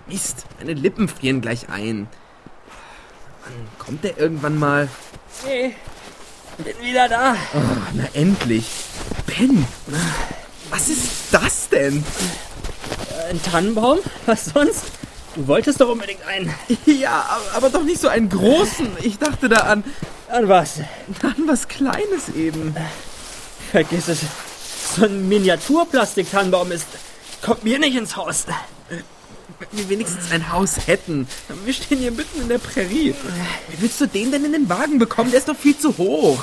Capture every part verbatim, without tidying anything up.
Mist, meine Lippen frieren gleich ein. Mann, kommt der irgendwann mal? Hey, bin wieder da. Oh, na endlich. Ben, was ist das denn? Ein Tannenbaum? Was sonst? Du wolltest doch unbedingt einen. Ja, aber, aber doch nicht so einen großen. Ich dachte da an... An was? An was Kleines eben. Vergiss es. So ein Miniaturplastik-Tannenbaum ist... Kommt mir nicht ins Haus. Wenn wir wenigstens ein Haus hätten. Wir stehen hier mitten in der Prärie. Wie willst du den denn in den Wagen bekommen? Der ist doch viel zu hoch.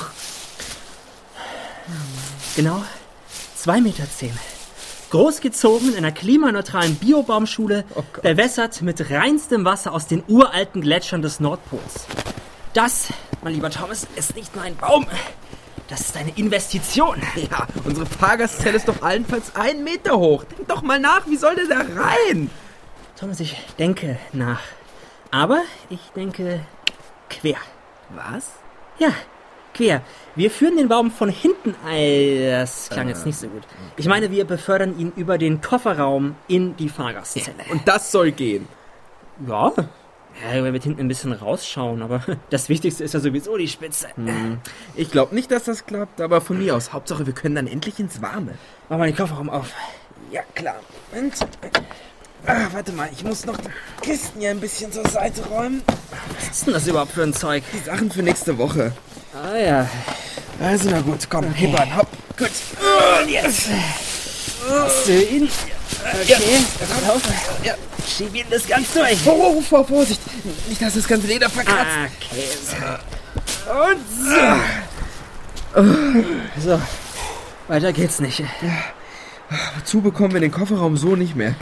Genau. Zwei Meter zehn. Großgezogen in einer klimaneutralen Biobaumschule, Oh Gott. bewässert mit reinstem Wasser aus den uralten Gletschern des Nordpols. Das, mein lieber Thomas, ist nicht nur ein Baum. Das ist eine Investition. Ja, unsere Fahrgastzelle ist doch allenfalls einen Meter hoch. Denk doch mal nach, wie soll der da rein? Thomas, ich denke nach. Aber ich denke quer. Was? Ja, quer. Wir führen den Baum von hinten ein. Das klang äh, jetzt nicht so gut. Ich meine, wir befördern ihn über den Kofferraum in die Fahrgastzelle. Und das soll gehen? Ja. Ja, wir mit hinten ein bisschen rausschauen, aber das Wichtigste ist ja sowieso die Spitze. Hm. Ich glaube nicht, dass das klappt, aber von mir aus. Hauptsache, wir können dann endlich ins Warme. Mach mal den Kofferraum auf. Ja, klar. Moment. Ah, warte mal, ich muss noch die Kisten hier ein bisschen zur Seite räumen. Was ist denn das überhaupt für ein Zeug? Die Sachen für nächste Woche. Ah ja. Also na gut, komm, Okay. heb an, hopp. Gut. Und jetzt hast du ihn. Okay, Ja. pass auf. Ja. Schieb ihn das ganz durch. Oh, oh, oh, Vorsicht. Nicht, dass das ganze Leder verkratzt. Okay. So. Und so. So. Weiter geht's nicht. Wozu bekommen wir den Kofferraum so nicht mehr?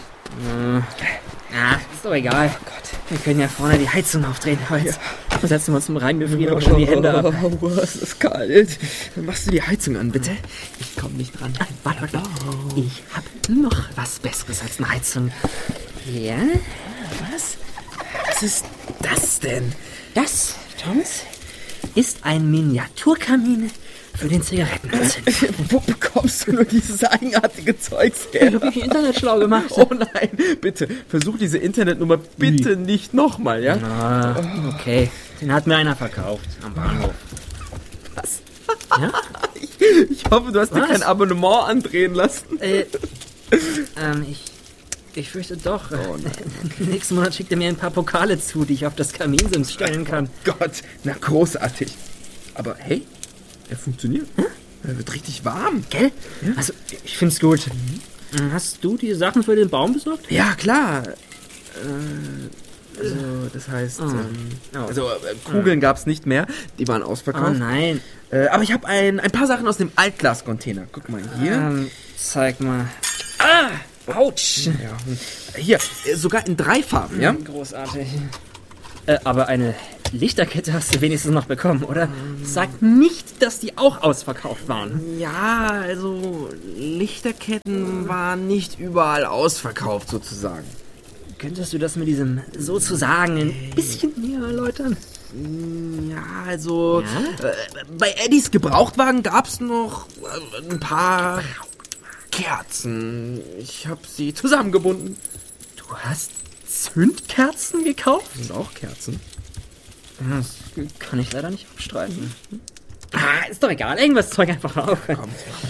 Ah, ist doch egal. Oh Gott. Wir können ja vorne die Heizung aufdrehen. Jetzt setzen wir uns zum Reingefrieren auch schon die Hände ab. Oh, es ist kalt. Dann machst du die Heizung an, bitte. Ich komm nicht dran. Warte, warte, warte. Ich hab noch was Besseres als eine Heizung. Ja? Was? Was ist das denn? Das, Thomas, ist ein Miniaturkamin für den Zigarettenanzünder. Wo bekommst du nur dieses eigenartige Zeugs her? Ich hab mich im Internet schlau gemacht. Oh nein, bitte, versuch diese Internetnummer bitte nicht nochmal, ja? Ah, okay. Den hat mir einer verkauft am Bahnhof. Was? Ja? Ich, ich hoffe, du hast dir Was? kein Abonnement andrehen lassen. Äh, ähm, ich, ich fürchte doch. Oh nein. Nächsten Monat schickt er mir ein paar Pokale zu, die ich auf das Kaminsims stellen kann. Gott, na großartig. Aber hey, er funktioniert. Er wird richtig warm. Gell? Also, ich find's gut. Hast du die Sachen für den Baum besorgt? Ja, klar. Äh, also, das heißt, Oh. ähm, Oh. also äh, Kugeln gab's nicht mehr. Die waren Oh ausverkauft. nein. Äh, aber ich habe ein, ein paar Sachen aus dem Altglas-Container. Guck mal hier. Ähm, zeig mal. Ah! Autsch! Ja, hm. Hier, äh, sogar in drei Farben, ja? Großartig. Äh, aber eine Lichterkette hast du wenigstens noch bekommen, oder? Sag nicht, dass die auch ausverkauft waren. Ja, also Lichterketten waren nicht überall ausverkauft sozusagen. Könntest du das mit diesem sozusagen ein bisschen näher erläutern? Ja, also Ja? Äh, bei Eddies Gebrauchtwagen gab's noch äh, ein paar Kerzen. Ich habe sie zusammengebunden. Du hast Zündkerzen gekauft? Sind auch Kerzen. Das kann ich leider nicht abstreiten. Ah, ist doch egal. Irgendwas zeug einfach auf. Komm,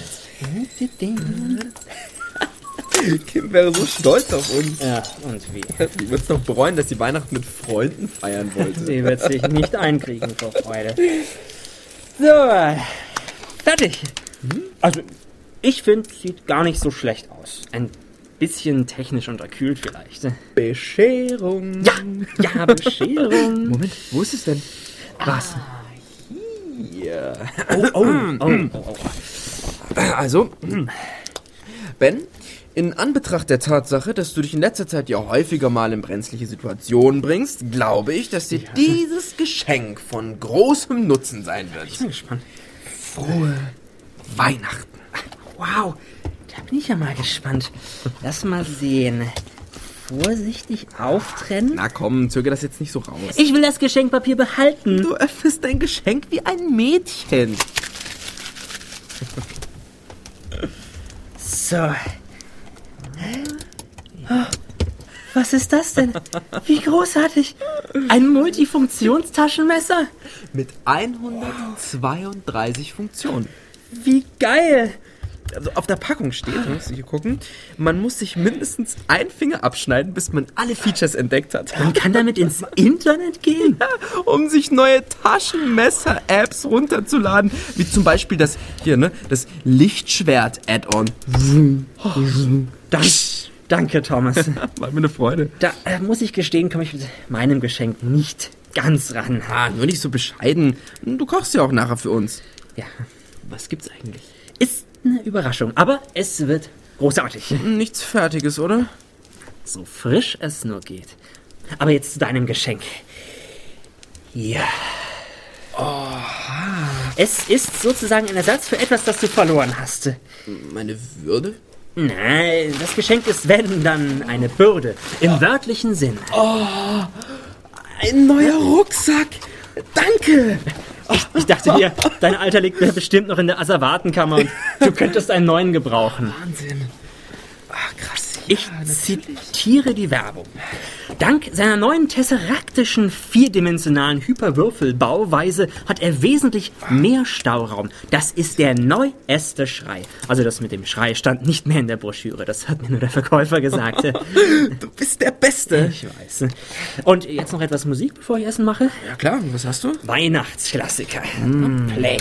Kim wäre so stolz auf uns. Ja, und wie? Die wird's doch bereuen, dass sie Weihnachten mit Freunden feiern wollte. Sie wird sich nicht einkriegen vor Freude. So, fertig. Also, ich finde, sieht gar nicht so schlecht aus. Ein bisschen technisch unterkühlt vielleicht. Bescherung. Ja, ja, Bescherung. Moment, wo ist es denn? Was? Hier. Oh, oh, oh, oh, oh. Also, Ben, in Anbetracht der Tatsache, dass du dich in letzter Zeit ja häufiger mal in brenzliche Situationen bringst, glaube ich, dass dir dieses Geschenk von großem Nutzen sein wird. Ich bin gespannt. Frohe Weihnachten. Wow, da bin ich ja mal gespannt. Lass mal sehen. Vorsichtig auftrennen. Na komm, zöger das jetzt nicht so raus. Ich will das Geschenkpapier behalten. Du öffnest dein Geschenk wie ein Mädchen. So. Was ist das denn? Wie großartig. Ein Multifunktionstaschenmesser? Mit hundertzweiunddreißig Funktionen. Wie geil. Also auf der Packung steht, musst du hier gucken, man muss sich mindestens einen Finger abschneiden, bis man alle Features entdeckt hat. Man kann damit ins Internet gehen? Ja, um sich neue Taschenmesser-Apps runterzuladen, wie zum Beispiel das hier, ne, das Lichtschwert-Add-on. Dank, danke, Thomas. War mir eine Freude. Da äh, muss ich gestehen, komme ich mit meinem Geschenk nicht ganz ran. Ah, nur nicht so bescheiden. Du kochst ja auch nachher für uns. Ja, Was gibt's eigentlich? ist eine Überraschung, aber es wird großartig. Nichts Fertiges, oder? So frisch es nur geht. Aber jetzt zu deinem Geschenk. Ja. Oh. Es ist sozusagen ein Ersatz für etwas, das du verloren hast. Meine Würde? Nein, das Geschenk ist, wenn, dann eine Bürde. Im wörtlichen Sinn. Ein neuer Rucksack! Danke! Ich, ich dachte mir, dein Alter liegt mir bestimmt noch in der Asservatenkammer und du könntest einen neuen gebrauchen. Wahnsinn. Ach, krass. Ich zitiere die Werbung. Dank seiner neuen tesseraktischen vierdimensionalen Hyperwürfelbauweise hat er wesentlich mehr Stauraum. Das ist der neueste Schrei. Also das mit dem Schrei stand nicht mehr in der Broschüre. Das hat mir nur der Verkäufer gesagt. Du bist der Beste. Ich weiß. Und jetzt noch etwas Musik, bevor ich Essen mache? Ja klar, was hast du? Weihnachtsklassiker. Mm. Play.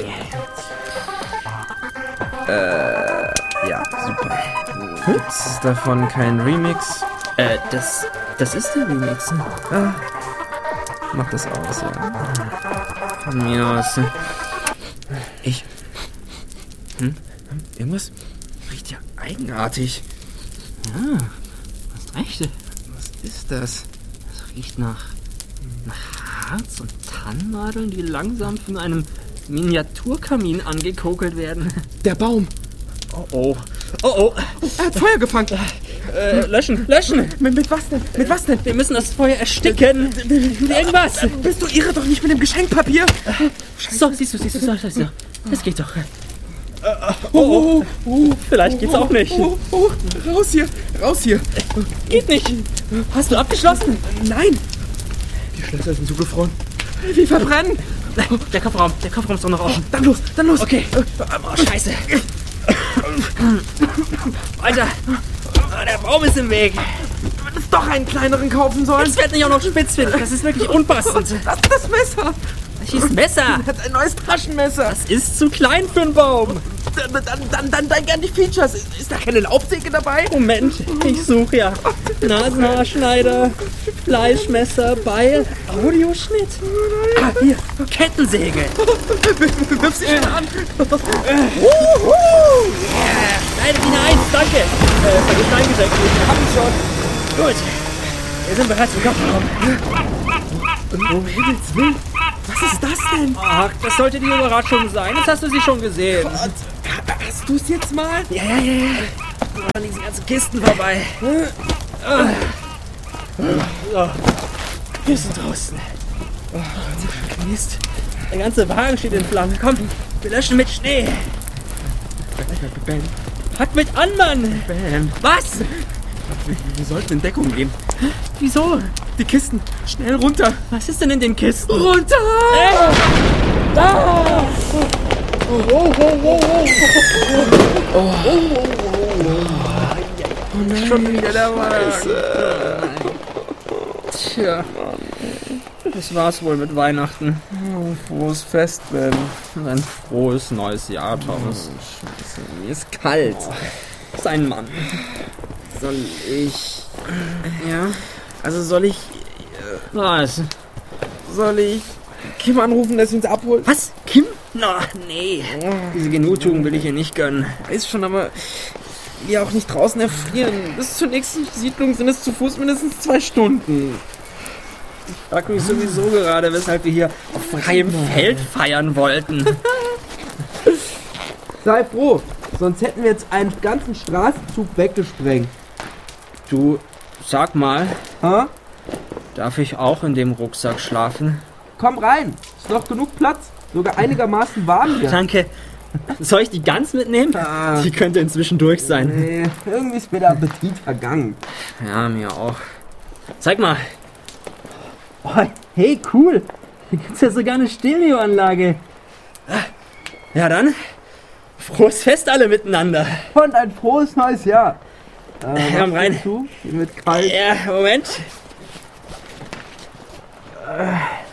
Ja, super. Gibt's davon kein Remix? Äh, das, das ist der Remix. Ah, mach das aus, ja. Von mir aus. Ich. Hm? Irgendwas riecht ja eigenartig. Ja, hast recht. Was ist das? Das riecht nach, nach Harz und Tannennadeln, die langsam von einem Miniaturkamin angekokelt werden. Der Baum. Oh oh. Oh oh. Er hat Feuer gefangen. Äh, löschen, löschen. Mit, mit was denn? Mit was denn? Wir müssen das Feuer ersticken. Irgendwas. Bist du irre, doch nicht mit dem Geschenkpapier? So, siehst du, siehst du, so, so, so. Das geht doch. Oh, oh, oh, Vielleicht geht's auch nicht. oh, oh, raus hier, raus hier. Geht nicht. Hast du abgeschlossen? Nein. Die Schlösser sind zugefroren. Wir verbrennen. Der Kofferraum, der Kofferraum ist doch noch offen. Dann los, dann los. Okay. Oh, scheiße. Alter, der Baum ist im Weg. Du hättest doch einen kleineren kaufen sollen. Jetzt wird nicht auch noch spitzfindig. Das ist wirklich unpassend. Das ist das Messer. Welches Messer? Er hat ein neues Taschenmesser. Das ist zu klein für einen Baum. Dann, dann, dann, dann, dann gern die Features. Ist da keine Laubsäge dabei? Moment, ich suche ja. Nasenhaarschneider, Fleischmesser, Beil, Audioschnitt. Ah, hier, Kettensäge. Wirf sie ihn an. Schneide hinein, danke. Äh, vergiss eingeschenkt. Hab ich schon. Gut, wir sind bereit zum Kofferraum. Um Himmels Willen. Was ist das denn? Ach, das sollte die Überraschung sein. Jetzt hast du sie schon gesehen. Hast du es jetzt mal? Ja, ja, ja, ja. Da liegen die ganzen Kisten vorbei. So. Wir sind draußen. Oh, Mist. Der ganze Wagen steht in Flammen. Komm, wir löschen mit Schnee. Bam. Pack mit an, Mann. Bam. Was? Wir, wir sollten in Deckung gehen. Wieso? Die Kisten. Schnell runter. Was ist denn in den Kisten? Runter! Äh. Da! Oh, oh, oh, oh, oh. Oh, oh, oh, oh. nein. Schon wieder der Wagen. Tja. Das war's wohl mit Weihnachten. Oh, frohes Fest, Ben. Und ein frohes neues Jahr, Thomas. Oh, Scheiße, mir ist kalt. Oh, sein Mann. Soll ich... Ja? Also soll ich... Was? Soll ich Kim anrufen, dass sie uns abholt? Was? Kim? Na, nee. Diese Genugtuung will ich ihr nicht gönnen. Weiß schon, aber wir auch nicht draußen erfrieren. Bis zur nächsten Siedlung sind es zu Fuß mindestens zwei Stunden. Ich frag mich sowieso gerade, weshalb wir hier auf freiem Feld feiern wollten. Sei froh, sonst hätten wir jetzt einen ganzen Straßenzug weggesprengt. Du, sag mal, Ha? darf ich auch in dem Rucksack schlafen? Komm rein, ist noch genug Platz. Sogar einigermaßen warm hier. Danke. Soll ich die ganz mitnehmen? Ah. Die könnte inzwischen durch sein. Nee, irgendwie ist mir der Appetit vergangen. Ja, mir auch. Zeig mal. Oh, hey, cool. Hier gibt's ja sogar eine Stereoanlage. Ja dann, frohes Fest alle miteinander. Und ein frohes neues Jahr. Äh, Komm rein. Du? Mit kalt. Ja, Moment. Äh.